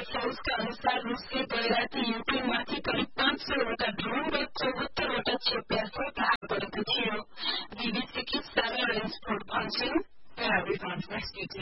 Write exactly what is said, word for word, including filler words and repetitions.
White हाउसका अनुसार रुसले गए राति युक्रेनमाथि करिब पाँच सयवटा ड्रोन र चौहत्तरवटा क्षेप्यास्त्र प्रहार गरेको थियो। बीबीसीकी सारा रेन्सफोर्ड भन्छन्। Yeah, we found rescue